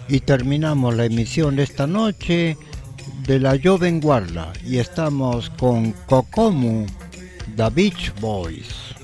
Y terminamos la emisión de esta noche de la Joven Guarda y estamos con Kokomu, The Beach Boys.